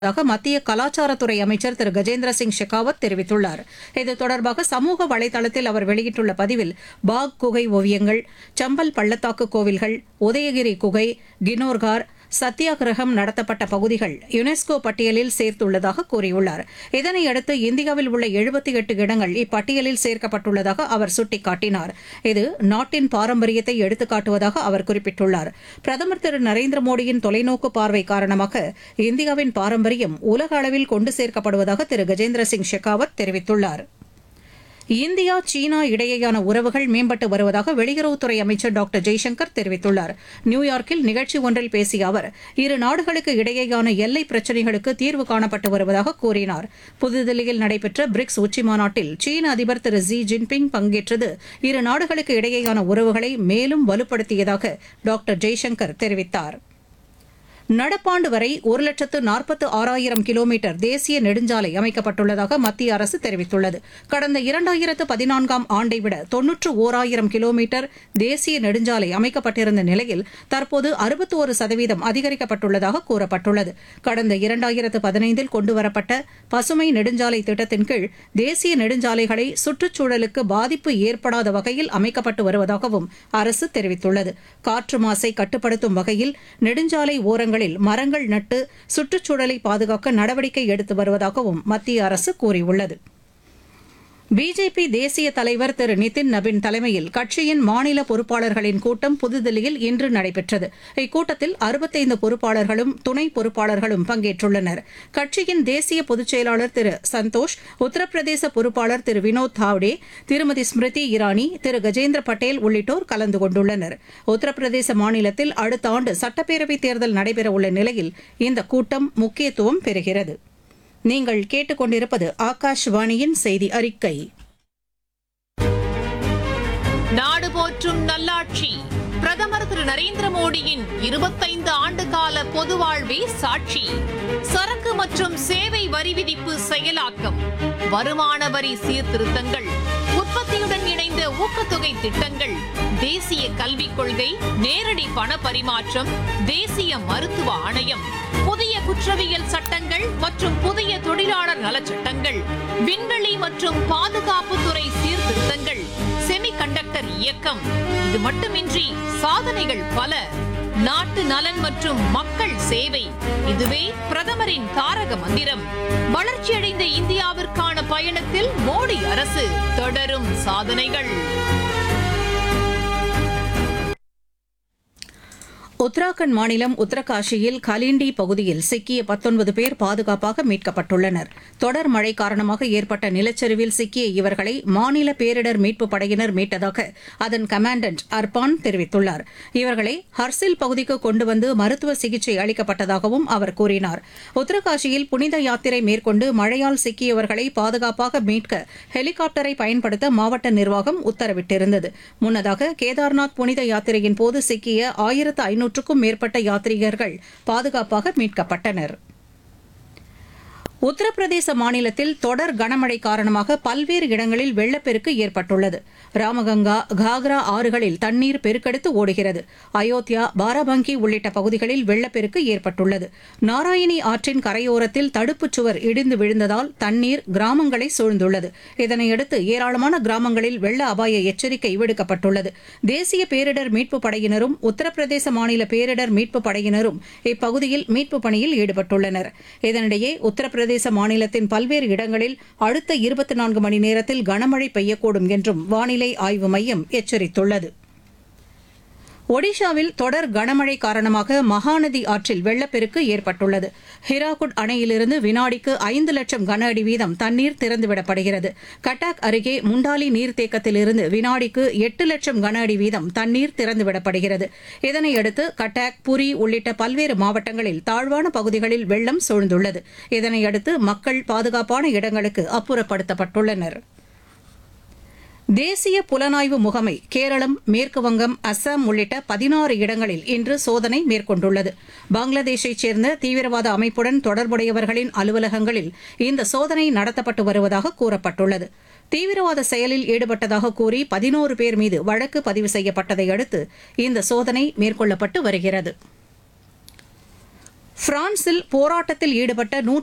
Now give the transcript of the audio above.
மத்திய கலாச்சாரத்துறை அமைச்சர் திரு கஜேந்திர சிங் ஷெகாவத் தெரிவித்துள்ளார். இது தொடர்பாக சமூக வலைதளத்தில் அவர் வெளியிட்டுள்ள பதிவில், பாக் குகை ஓவியங்கள், சம்பல் பள்ளத்தாக்கு கோவில்கள், உதயகிரி குகை, கினோர்கார், சத்தியாகிரகம் நடத்தப்பட்ட பகுதிகள் யுனெஸ்கோ பட்டியலில் சேர்த்துள்ளதாக கூறியுள்ளார். இதனையடுத்து இந்தியாவில் உள்ள 78 இடங்கள் இப்பட்டியலில் சேர்க்கப்பட்டுள்ளதாக அவர் சுட்டிக்காட்டினார். இது நாட்டின் பாரம்பரியத்தை எடுத்துக்காட்டுவதாக அவர் குறிப்பிட்டுள்ளார். பிரதமர் திரு நரேந்திர மோடியின் தொலைநோக்கு பார்வை காரணமாக இந்தியாவின் பாரம்பரியம் உலக அளவில் கொண்டு சேர்க்கப்படுவதாக திரு கஜேந்திர சிங் ஷெகாவத் தெரிவித்துள்ளார். இந்தியா சீனா இடையேயான உறவுகள் மேம்பட்டு வருவதாக வெளியுறவுத்துறை அமைச்சர் டாக்டர் ஜெய்சங்கர் தெரிவித்துள்ளார். நியூயார்க்கில் நிகழ்ச்சி ஒன்றில் பேசிய அவர், இரு நாடுகளுக்கு இடையேயான எல்லை பிரச்சினைகளுக்கு தீர்வு காணப்பட்டு வருவதாக கூறினார். புதுதில்லியில் நடைபெற்ற பிரிக்ஸ் உச்சிமாநாட்டில் சீன அதிபர் திரு ஜி ஜின்பிங் பங்கேற்றது இரு நாடுகளுக்கு இடையேயான உறவுகளை மேலும் வலுப்படுத்தியதாக டாக்டர் ஜெய்சங்கர் தெரிவித்தார். நடப்பாண்டு வரை 1,46,000 கிலோமீட்டர் தேசிய நெடுஞ்சாலை அமைக்கப்பட்டுள்ளதாக மத்திய அரசு தெரிவித்துள்ளது. கடந்த 2014ஆம் ஆண்டை விட 91,000 கிலோமீட்டர் தேசிய நெடுஞ்சாலை அமைக்கப்பட்டிருந்த நிலையில் தற்போது 61% அதிகரிக்கப்பட்டுள்ளதாக கூறப்பட்டுள்ளது. கடந்த 2015இல் கொண்டுவரப்பட்ட பசுமை நெடுஞ்சாலை திட்டத்தின் கீழ் தேசிய நெடுஞ்சாலைகளை சுற்றுச்சூழலுக்கு பாதிப்பு ஏற்படாத வகையில் அமைக்கப்பட்டு வருவதாகவும் அரசு தெரிவித்துள்ளது. காற்று மாசை கட்டுப்படுத்தும் வகையில் நெடுஞ்சாலை ஓரங்களில் மரங்கள் நட்டு சுற்றுச்சூழலை பாதுகாக்க நடவடிக்கை எடுத்து வருவதாகவும் மத்திய அரசு கூறியுள்ளது. பிஜேபி தேசிய தலைவர் திரு நிதின் நபின் தலைமையில் கட்சியின் மாநில பொறுப்பாளர்களின் கூட்டம் புதுதில்லியில் இன்று நடைபெற்றது. இக்கூட்டத்தில் 65 பொறுப்பாளர்களும் துணை பொறுப்பாளர்களும் பங்கேற்றுள்ளனர். கட்சியின் தேசிய பொதுச் செயலாளர் திரு சந்தோஷ், உத்தரப்பிரதேச பொறுப்பாளர் திரு வினோத் தாவ்டே, திருமதி ஸ்மிருதி இரானி, திரு கஜேந்திர பட்டேல் உள்ளிட்டோர் கலந்து கொண்டுள்ளனர். உத்தரப்பிரதேச மாநிலத்தில் அடுத்த ஆண்டு சட்டப்பேரவைத் தேர்தல் நடைபெறவுள்ள நிலையில் இந்த கூட்டம் முக்கியத்துவம் பெறுகிறது. நீங்கள் கேட்டுக்கொண்டிருப்பது ஆகாஷ்வாணியின் செய்தி அறிக்கை. நாடு போற்றும் நல்லாட்சி பிரதமர் திரு நரேந்திர மோடியின் 25 ஆண்டுகால பொது வாழ்வே சாட்சி. சரக்கு மற்றும் சேவை வரி விதிப்பு செயலாக்கம், வருமான வரி சீர்திருத்தங்கள், உற்பத்தியுடன் இணைந்த ஊக்கத்தொகை திட்டங்கள், தேசிய கல்விக் கொள்கை, நேரடி பண பரிமாற்றம், தேசிய மருத்துவ ஆணையம், புதிய குற்றவியல் சட்டங்கள் மற்றும் புதிய தொழிலாளர் நலச்சட்டங்கள், விண்வெளி மற்றும் பாதுகாப்புத்துறை சீர்திருத்தங்கள், செமிகண்டக்டர் இயக்கம். இது மட்டுமின்றி சாதனைகள் பல. நாட்டு நலன் மற்றும் மக்கள் சேவை, இதுவே பிரதமரின் தாரக மந்திரம். வளர்ச்சியடைந்த இந்தியாவிற்கான பயணத்தில் மோடி அரசு தொடரும் சாதனைகள். உத்தராகண்ட் மாநிலம் உத்தரகாஷியில் கலிண்டி பகுதியில் சிக்கிய 19 பேர் பாதுகாப்பாக மீட்கப்பட்டுள்ளனர். தொடர் மழை காரணமாக ஏற்பட்ட நிலச்சரிவில் சிக்கிய இவர்களை மாநில பேரிடர் மீட்புப் படையினர் மீட்டதாக அதன் கமாண்டன்ட் அர்பான் தெரிவித்துள்ளார். இவர்களை ஹர்சில் பகுதிக்கு கொண்டு வந்து மருத்துவ சிகிச்சை அளிக்கப்பட்டதாகவும் அவர் கூறினார். உத்தரகாஷியில் புனித யாத்திரை மேற்கொண்டு மழையால் சிக்கியவர்களை பாதுகாப்பாக மீட்க ஹெலிகாப்டரை பயன்படுத்த மாவட்ட நிர்வாகம் உத்தரவிட்டிருந்தது. முன்னதாக கேதார்நாத் புனித யாத்திரையின் போது சிக்கிய 1500க்கும் மேற்பட்ட யாத்ரீகர்கள் பாதுகாப்பாக மீட்கப்பட்டனர். உத்தரப்பிரதேச மாநிலத்தில் தொடர் கனமழை காரணமாக பல்வேறு இடங்களில் வெள்ளப்பெருக்கு ஏற்பட்டுள்ளது. ராமகங்கா, காக்ரா ஆறுகளில் தண்ணீர் பெருக்கெடுத்து ஓடுகிறது. அயோத்தியா, பாராபங்கி உள்ளிட்ட பகுதிகளில் வெள்ளப்பெருக்கு ஏற்பட்டுள்ளது. நாராயணி ஆற்றின் கரையோரத்தில் தடுப்புச் சுவர் இடிந்து விழுந்ததால் தண்ணீர் கிராமங்களை சூழ்ந்துள்ளது. இதனையடுத்து ஏராளமான கிராமங்களில் வெள்ள அபாய எச்சரிக்கை விடுக்கப்பட்டுள்ளது. தேசிய பேரிடர் மீட்புப் படையினரும் உத்தரப்பிரதேச மாநில பேரிடர் மீட்புப் படையினரும் இப்பகுதியில் மீட்புப் பணியில் ஈடுபட்டுள்ளனர். இதனிடையே உத்தரப்பிரதேச மாநிலத்தின் பல்வேறு இடங்களில் அடுத்த 24 மணி நேரத்தில் கனமழை பெய்யக்கூடும் என்றும் வானிலை ஆய்வு மையம் எச்சரித்துள்ளது. ஒடிஷாவில் தொடர் கனமழை காரணமாக மகாநதி ஆற்றில் வெள்ளப்பெருக்கு ஏற்பட்டுள்ளது. ஹிராகுட் அணையிலிருந்து வினாடிக்கு 5 லட்சம் கன அடி வீதம் தண்ணீர் திறந்துவிடப்படுகிறது. கட்டாக் அருகே முண்டாலி நீர்த்தேக்கத்திலிருந்து வினாடிக்கு 8 லட்சம் கன அடி வீதம் தண்ணீர் திறந்துவிடப்படுகிறது. இதனையடுத்து கட்டாக், புரி உள்ளிட்ட பல்வேறு மாவட்டங்களில் தாழ்வான பகுதிகளில் வெள்ளம் சூழ்ந்துள்ளது. இதனையடுத்து மக்கள் பாதுகாப்பான இடங்களுக்கு அப்புறப்படுத்தப்பட்டுள்ளனர். தேசிய புலனாய்வு முகமை கேரளம், மேற்குவங்கம், அஸ்ஸாம் உள்ளிட்ட 16 இடங்களில் இன்று சோதனை மேற்கொண்டுள்ளது. பங்களாதேஷைச் சேர்ந்த தீவிரவாத அமைப்புடன் தொடர்புடையவர்களின் அலுவலகங்களில் இந்த சோதனை நடத்தப்பட்டு வருவதாக கூறப்பட்டுள்ளது. தீவிரவாத செயலில் ஈடுபட்டதாக கூறி 11 பேர் மீது வழக்கு பதிவு செய்யப்பட்டதை அடுத்து இந்த சோதனை மேற்கொள்ளப்பட்டு வருகிறது. பிரான்சில் போராட்டத்தில் ஈடுபட்ட